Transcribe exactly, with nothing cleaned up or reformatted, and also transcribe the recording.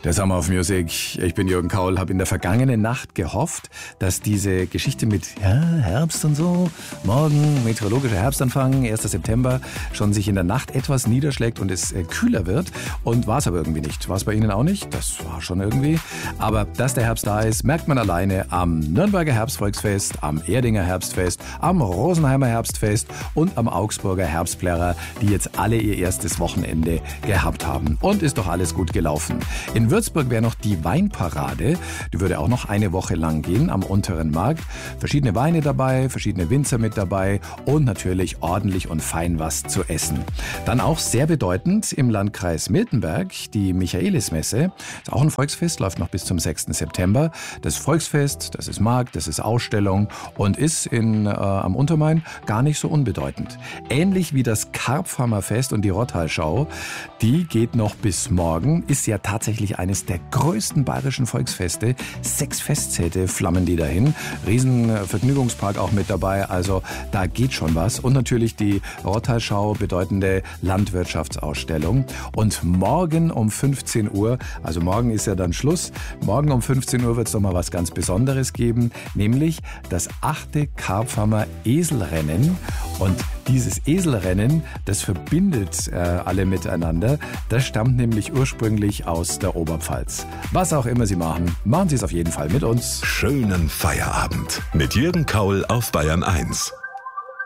Der Summer of Music. Ich bin Jürgen Kaul, habe in der vergangenen Nacht gehofft, dass diese Geschichte mit ja, Herbst und so, morgen meteorologischer Herbstanfang, erster September, schon sich in der Nacht etwas niederschlägt und es äh, kühler wird. Und war es aber irgendwie nicht. War es bei Ihnen auch nicht? Das war schon irgendwie. Aber dass der Herbst da ist, merkt man alleine am Nürnberger Herbstvolksfest, am Erdinger Herbstfest, am Rosenheimer Herbstfest und am Augsburger Herbstplärrer, die jetzt alle ihr erstes Wochenende gehabt haben. Und ist doch alles gut gelaufen. In Würzburg wäre noch die Weinparade. Die würde auch noch eine Woche lang gehen am Unteren Markt. Verschiedene Weine dabei, verschiedene Winzer mit dabei und natürlich ordentlich und fein was zu essen. Dann auch sehr bedeutend im Landkreis Miltenberg die Michaelismesse. Ist auch ein Volksfest, läuft noch bis zum sechsten September. Das Volksfest, das ist Markt, das ist Ausstellung und ist in, äh, am Untermain gar nicht so unbedeutend. Ähnlich wie das Karpfhammerfest und die Rottalschau. Die geht noch bis morgen, ist ja tatsächlich eines der größten bayerischen Volksfeste. Sechs Festzelte flammen die dahin. Riesen Vergnügungspark auch mit dabei, also da geht schon was. Und natürlich die Rottalschau, bedeutende Landwirtschaftsausstellung. Und morgen um fünfzehn Uhr, also morgen ist ja dann Schluss, morgen um fünfzehn Uhr wird es doch mal was ganz Besonderes geben, nämlich das achte Karpfhammer Eselrennen. Und dieses Eselrennen, das verbindet äh, alle miteinander. Das stammt nämlich ursprünglich aus der Oberpfalz. Was auch immer Sie machen, machen Sie es auf jeden Fall mit uns. Schönen Feierabend mit Jürgen Kaul auf Bayern eins.